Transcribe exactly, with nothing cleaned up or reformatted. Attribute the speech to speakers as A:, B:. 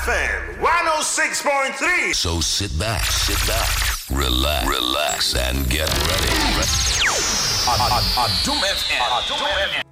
A: F M one oh six point three.
B: So sit back, sit back, relax, relax, and get ready.
C: Adum F M.